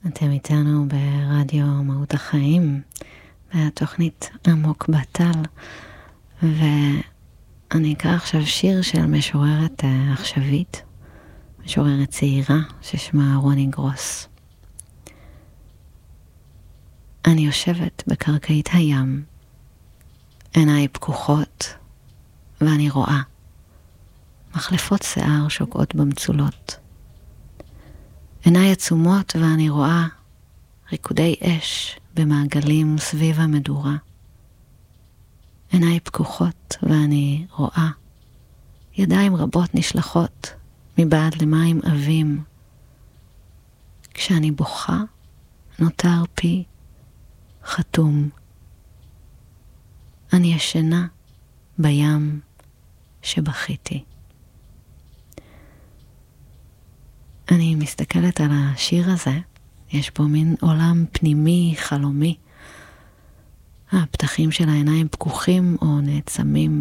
אתם איתנו ברדיו מהות החיים, והתוכנית עמוק בטל, ואני אקרא עכשיו שיר של משוררת עכשווית, משוררת צעירה ששמה רוני גרוס. אני יושבת בקרקעית הים, עיניי פקוחות, ואני רואה מחלפות שיער שוקעות במצולות. עיניי עצומות ואני רואה ריקודי אש במעגלים סביב המדורה. עיניי פקוחות ואני רואה ידיים רבות נשלחות מבעד למים עבים. כשאני בוכה נותר פי חתום. אני ישנה בים שבכיתי. אני מסתכלת על השיר הזה, יש פה מין עולם פנימי, חלומי. הפתחים של העיניים פקוחים או נעצמים